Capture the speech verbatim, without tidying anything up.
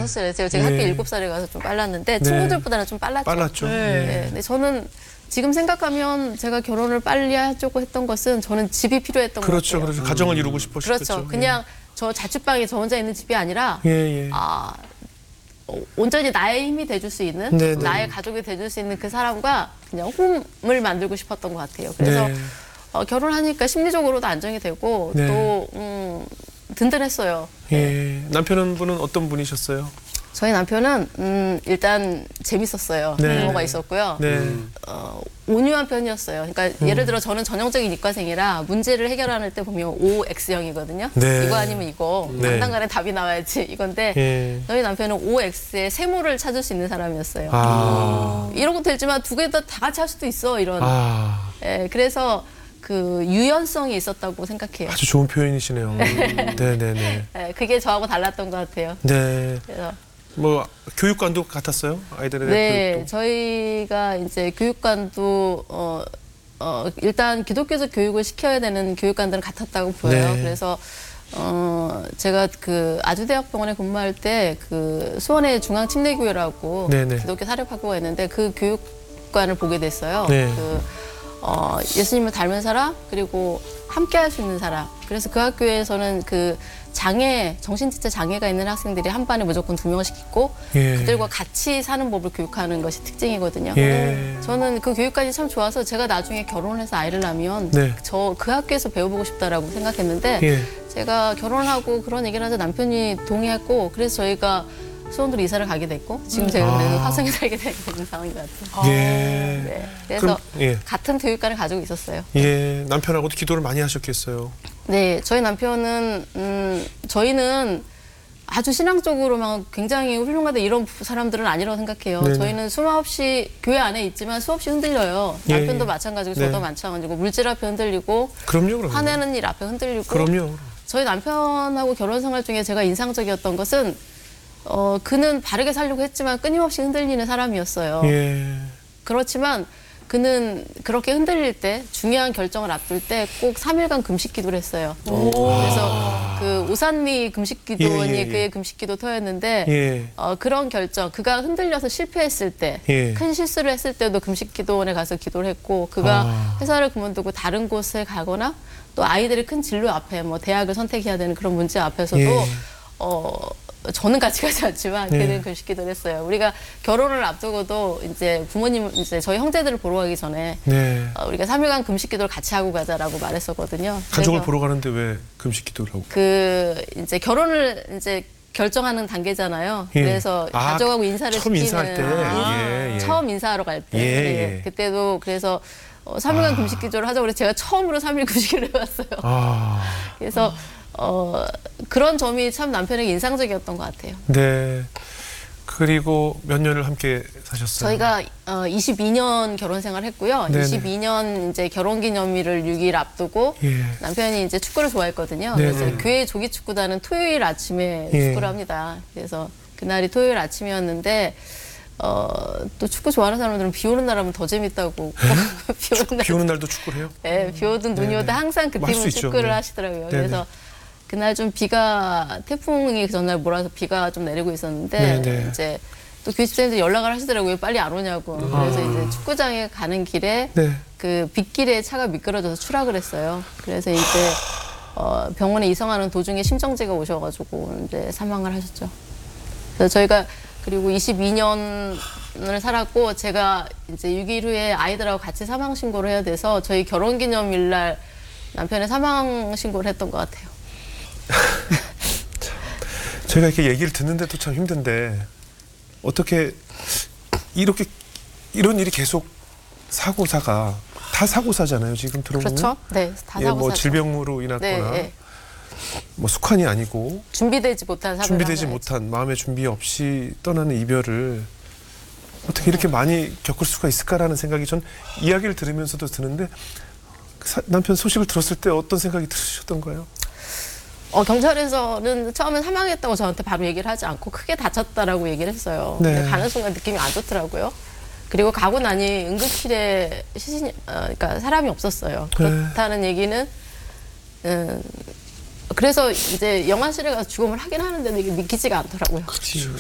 다섯 살에 제가, 제가 예. 학교 일곱 살에 가서 좀 빨랐는데 네. 친구들보다는 좀 빨랐죠. 빨랐죠. 네. 예. 네. 근데 저는 지금 생각하면 제가 결혼을 빨리 하려고 했던 것은 저는 집이 필요했던 그렇죠, 것 같아요. 그렇죠. 가정을 이루고 싶으셨죠. 그렇죠. 그냥 저 자취방에 저 혼자 있는 집이 아니라 예, 예. 아, 어, 온전히 나의 힘이 돼줄 수 있는 네, 네. 나의 가족이 돼줄 수 있는 그 사람과 그냥 홈을 만들고 싶었던 것 같아요. 그래서 네. 어, 결혼하니까 심리적으로도 안정이 되고 네. 또 음, 든든했어요. 예. 남편분은 어떤 분이셨어요? 저희 남편은 음, 일단 재밌었어요. 네. 유머가 있었고요. 네. 어, 온유한 편이었어요. 그러니까 예를 들어 저는 전형적인 이과생이라 문제를 해결하는 때 보면 오 엑스형이거든요. 네. 이거 아니면 이거. 네. 당당간에 답이 나와야지 이건데 예. 저희 남편은 오 엑스의 세모를 찾을 수 있는 사람이었어요. 아. 이러고 되지만 두 개 다 다 같이 할 수도 있어 이런. 아. 예, 그래서 그 유연성이 있었다고 생각해요. 아주 좋은 표현이시네요. 네, 네, 네. 예, 그게 저하고 달랐던 것 같아요. 네. 그래서 뭐 교육관도 같았어요? 아이들의 네, 교육도. 저희가 이제 교육관도 어, 어, 일단 기독교적 교육을 시켜야 되는 교육관들은 같았다고 보여요. 네. 그래서 어, 제가 그 아주대학병원에 근무할 때 그 수원의 중앙침례교회라고 네네. 기독교 사립학교가 있는데 그 교육관을 보게 됐어요. 네. 그 어, 예수님을 닮은 사람 그리고 함께 할 수 있는 사람. 그래서 그 학교에서는 그 장애, 정신지체 장애가 있는 학생들이 한 반에 무조건 두 명씩 있고 예. 그들과 같이 사는 법을 교육하는 것이 특징이거든요. 예. 저는 그 교육관이 참 좋아서 제가 나중에 결혼을 해서 아이를 낳으면 네. 저 그 학교에서 배워보고 싶다라고 생각했는데 예. 제가 제가 결혼하고 그런 얘기를 하자 남편이 동의했고 그래서 저희가 수원으로 이사를 가게 됐고 지금 제가 그래도 아. 화성에 살게 되는 상황인 것 같아요. 예. 네. 그래서 그럼, 예. 같은 교육관을 가지고 있었어요. 예. 남편하고도 기도를 많이 하셨겠어요. 네, 저희 남편은 음, 저희는 아주 신앙적으로만 굉장히 훌륭하다 이런 사람들은 아니라고 생각해요. 네네. 저희는 수없이 교회 안에 있지만 수없이 흔들려요. 예, 남편도 예. 마찬가지고 네. 저도 마찬가지고 물질 앞에 흔들리고 그럼요, 그럼요. 화내는 일 앞에 흔들리고 그럼요. 저희 남편하고 결혼 생활 중에 제가 인상적이었던 것은 어, 그는 바르게 살려고 했지만 끊임없이 흔들리는 사람이었어요. 예. 그렇지만 그는 그렇게 흔들릴 때 중요한 결정을 앞둘 때 꼭 삼 일간 금식 기도를 했어요. 그래서 그 오산리 금식 기도원이 예, 예, 예. 그의 금식 기도 터였는데 예. 어, 그런 결정, 그가 흔들려서 실패했을 때, 예. 큰 실수를 했을 때도 금식 기도원에 가서 기도를 했고, 그가 아. 회사를 그만두고 다른 곳에 가거나 또 아이들이 큰 진로 앞에 뭐 대학을 선택해야 되는 그런 문제 앞에서도 예. 어, 저는 같이 가지 않지만 예. 그는 금식 기도를 했어요. 우리가 결혼을 앞두고도 이제 부모님, 이제 저희 형제들을 보러 가기 전에 네. 어, 우리가 삼 일간 금식 기도를 같이 하고 가자라고 말했었거든요. 가족을 그래서 보러 가는데 왜 금식 기도를 하고? 그 이제 결혼을 이제 결정하는 단계잖아요. 예. 그래서 아, 가족하고 인사를 처음 시키는 인사할 때. 예, 예. 처음 인사하러 갈 때. 예, 예. 예. 그때도 그래서 어, 삼 일간 아. 금식 기도를 하자고 그래서 제가 처음으로 삼 일 금식을 해봤어요. 아. 그래서 어, 그런 점이 참 남편에게 인상적이었던 것 같아요. 네. 그리고 몇 년을 함께 사셨어요? 저희가 어, 이십이 년 결혼 생활을 했고요. 네네. 이십이 년 이제 결혼기념일을 육 일 앞두고 예. 남편이 이제 축구를 좋아했거든요. 네네. 그래서 교회 조기 축구단은 토요일 아침에 예. 축구를 합니다. 그래서 그날이 토요일 아침이었는데 어, 또 축구 좋아하는 사람들은 비 오는 날 하면 더 재밌다고. 비 오는 날. 비 오는 날도 축구를 해요? 네, 비 오든 눈이 네네. 오든 항상 그 뭐할 팀은 수 있죠. 축구를 네. 하시더라고요. 네네. 그래서 그날 좀 비가 태풍이 전날 몰아서 비가 좀 내리고 있었는데 네네. 이제 또 교회 집사님들 연락을 하시더라고요. 빨리 안 오냐고. 그래서 이제 축구장에 가는 길에 네. 그 빗길에 차가 미끄러져서 추락을 했어요. 그래서 이제 어, 병원에 이송하는 도중에 심정지가 오셔가지고 이제 사망을 하셨죠. 그래서 저희가 그리고 이십이 년을 살았고 제가 이제 육 일 후에 아이들하고 같이 사망 신고를 해야 돼서 저희 결혼기념일 날 남편의 사망 신고를 했던 것 같아요. 제가 이렇게 얘기를 듣는데도 참 힘든데 어떻게 이렇게 이런 일이 계속 사고사가 다 사고사잖아요. 지금 들어보면. 그렇죠? 네, 다 예, 사고사죠. 뭐 질병으로 인했거나 네, 네. 뭐 숙환이 아니고 준비되지 못한 사고를 준비되지 한 거예요. 못한 마음의 준비 없이 떠나는 이별을 어떻게 이렇게 많이 겪을 수가 있을까라는 생각이 전 이야기를 들으면서도 드는데 사- 남편 소식을 들었을 때 어떤 생각이 드셨던가요? 어, 경찰에서는 처음에 사망했다고 저한테 바로 얘기를 하지 않고 크게 다쳤다라고 얘기를 했어요. 네. 근데 가는 순간 느낌이 안 좋더라고요. 그리고 가고 나니 응급실에 시신, 어, 그러니까 사람이 없었어요. 그렇다는 얘기는 음, 그래서 이제 영화실에 가서 죽음을 하긴 하는데 이게 믿기지가 않더라고요. 그렇죠.